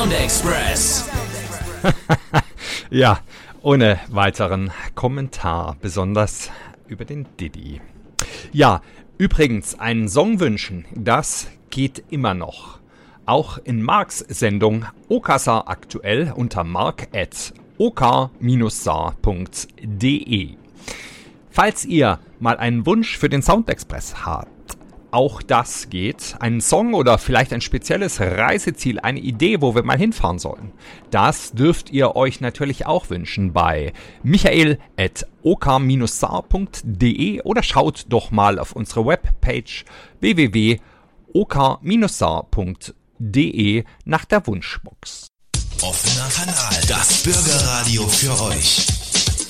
Express. Ja, ohne weiteren Kommentar, besonders über den Diddy. Ja, übrigens, einen Song wünschen, das geht immer noch. Auch in Marks Sendung Okasa aktuell unter mark@ok-saar.de. Falls ihr mal einen Wunsch für den Soundexpress habt, auch das geht. Einen Song oder vielleicht ein spezielles Reiseziel, eine Idee, wo wir mal hinfahren sollen. Das dürft ihr euch natürlich auch wünschen bei michael@ok-saar.de oder schaut doch mal auf unsere Webpage www.ok-saar.de nach der Wunschbox. Offener Kanal, das Bürgerradio für euch.